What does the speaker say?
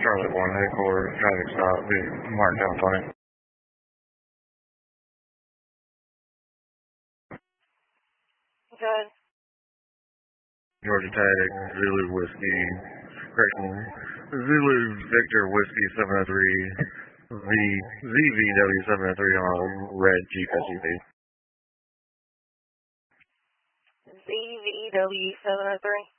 Charlotte 1 headquarters, traffic stop, Martintown 20. Good. Georgia Tech, Zulu Whiskey, correction, Zulu Victor Whiskey 703, ZVW 703 on a red Jeep SUV. ZVW 703.